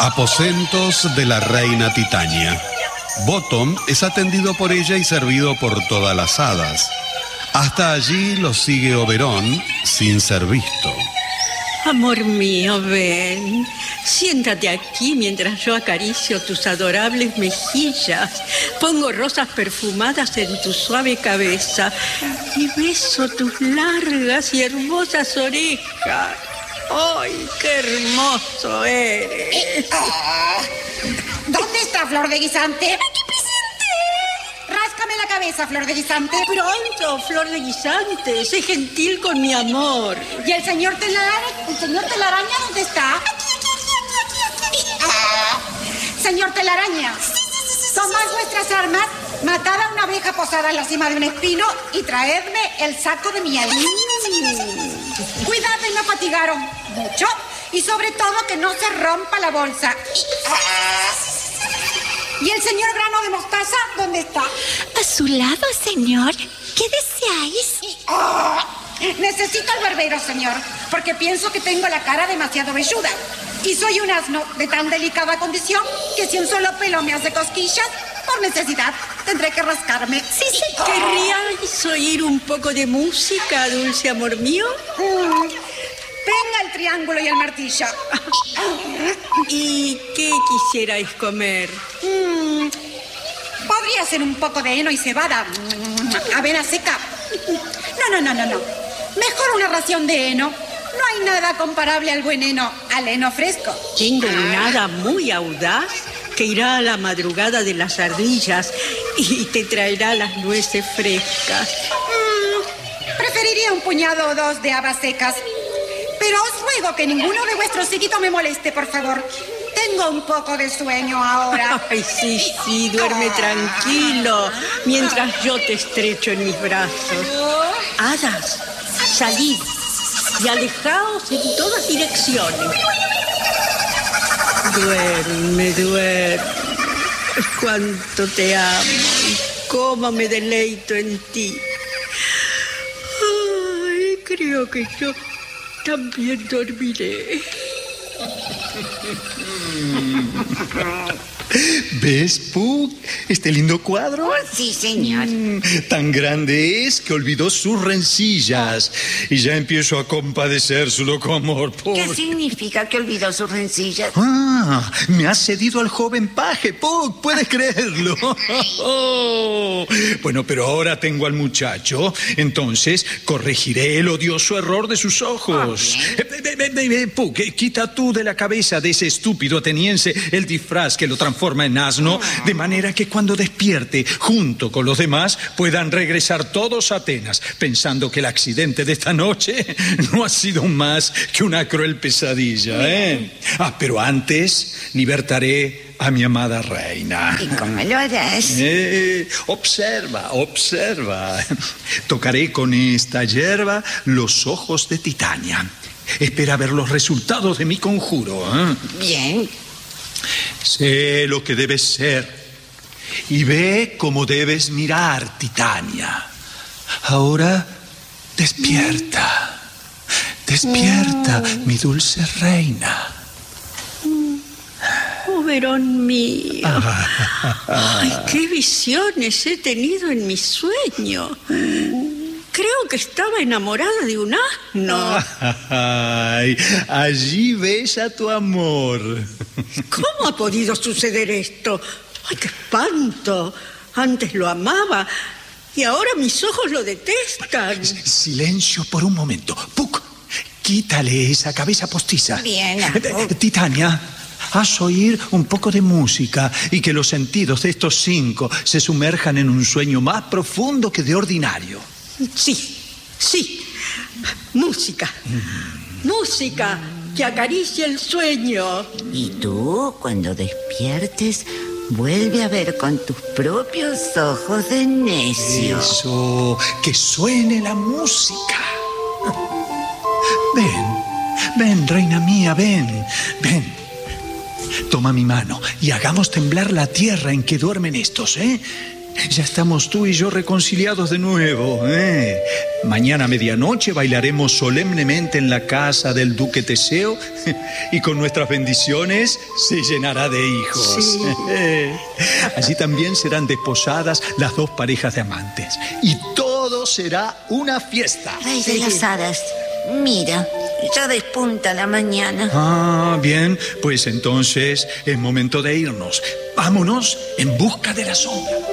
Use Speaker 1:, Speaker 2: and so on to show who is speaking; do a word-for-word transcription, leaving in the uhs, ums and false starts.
Speaker 1: Aposentos de la reina Titania. Bottom es atendido por ella y servido por todas las hadas. Hasta allí lo sigue Oberón sin ser visto.
Speaker 2: Amor mío, ven. Siéntate aquí mientras yo acaricio tus adorables mejillas. Pongo rosas perfumadas en tu suave cabeza y beso tus largas y hermosas orejas. ¡Ay, qué hermoso eres!
Speaker 3: ¿Dónde está Flor de Guisante? ¡Aquí presente! Ráscame la cabeza, Flor de Guisante.
Speaker 2: Pronto, Flor de Guisante. Sé gentil con mi amor.
Speaker 3: ¿Y el señor Telaraña? ¿El señor Telaraña dónde está? Aquí, aquí, aquí, aquí, aquí. Ah, señor Telaraña, tomad vuestras armas, matad a una abeja posada en la cima de un espino y traedme el saco de miel. Mm. Cuidad de no fatigaros mucho y sobre todo que no se rompa la bolsa. ¿Y el señor Grano de Mostaza dónde está?
Speaker 4: A su lado, señor. ¿Qué deseáis?
Speaker 3: Oh, necesito al barbero, señor, porque pienso que tengo la cara demasiado velluda. Y soy un asno de tan delicada condición que si un solo pelo me hace cosquillas, por necesidad tendré que rascarme.
Speaker 2: Sí, sí. ¿Querríais oír un poco de música, dulce amor mío?
Speaker 3: Mm. Venga el triángulo y el martillo.
Speaker 2: ¿Y qué quisierais comer?
Speaker 3: Mm. Podría ser un poco de heno y cebada. Avena seca. No, no, no, no, no. Mejor una ración de heno. No hay nada comparable al buen heno, al heno fresco.
Speaker 2: Tengo un hada muy audaz que irá a la madrugada de las ardillas y te traerá las nueces frescas.
Speaker 3: Mm, preferiría un puñado o dos de habas secas. Pero os ruego que ninguno de vuestros psiquitos me moleste, por favor. Tengo un poco de sueño ahora.
Speaker 2: Ay, sí, sí, duerme tranquilo mientras yo te estrecho en mis brazos. Hadas, salid y alejaos en todas direcciones. Duerme, duerme. Cuánto te amo y cómo me deleito en ti. Ay, creo que yo también dormiré.
Speaker 5: ¿Ves, Puck, este lindo cuadro?
Speaker 6: Oh, sí, señor.
Speaker 5: Mm, tan grande es que olvidó sus rencillas. Y ya empiezo a compadecer su loco amor. Pobre.
Speaker 6: ¿Qué significa que olvidó sus rencillas?
Speaker 5: Ah, me ha cedido al joven paje, Puck, ¿puedes creerlo? Bueno, pero ahora tengo al muchacho, entonces corregiré el odioso error de sus ojos.
Speaker 6: Okay.
Speaker 5: Puck, quita tú de la cabeza de ese estúpido ateniense el disfraz que lo transforma en asno, de manera que cuando despierte, junto con los demás, puedan regresar todos a Atenas, pensando que el accidente de esta noche no ha sido más que una cruel pesadilla, ¿eh? Ah, pero antes libertaré a mi amada reina.
Speaker 6: ¿Y cómo lo harás?
Speaker 5: Eh, observa, observa. Tocaré con esta hierba los ojos de Titania. Espera ver los resultados de mi conjuro, ¿eh?
Speaker 6: Bien.
Speaker 5: Sé lo que debes ser y ve cómo debes mirar, Titania. Ahora despierta, despierta, mi dulce reina.
Speaker 2: Oberón mío. Ay, qué visiones he tenido en mi sueño. Creo que estaba enamorada de un asno.
Speaker 5: Ay, allí ves a tu amor.
Speaker 2: ¿Cómo ha podido suceder esto? ¡Ay, qué espanto! Antes lo amaba y ahora mis ojos lo detestan.
Speaker 5: Silencio por un momento. Puck, quítale esa cabeza postiza.
Speaker 6: Bien.
Speaker 5: Titania, haz oír un poco de música y que los sentidos de estos cinco se sumerjan en un sueño más profundo que de ordinario.
Speaker 2: Sí, sí. Música. Mm. Música que acaricie el sueño.
Speaker 6: Y tú, cuando despiertes, vuelve a ver con tus propios ojos de necio.
Speaker 5: Eso, que suene la música. Ven, ven, reina mía, ven, ven. Toma mi mano y hagamos temblar la tierra en que duermen estos, ¿eh? Ya estamos tú y yo reconciliados de nuevo, ¿eh? Mañana a medianoche bailaremos solemnemente en la casa del duque Teseo y con nuestras bendiciones se llenará de hijos. Sí. Allí también serán desposadas las dos parejas de amantes y todo será una fiesta.
Speaker 6: Rey de las hadas, mira, ya despunta la mañana.
Speaker 5: Ah, bien, pues entonces es momento de irnos. Vámonos en busca de la sombra.